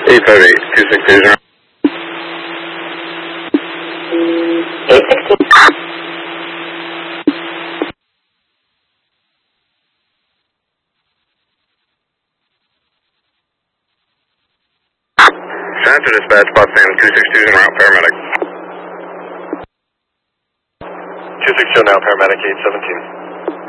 858-262. 816. Center dispatch, Bus Sam 262 en route, paramedic. 262 now, paramedic 817.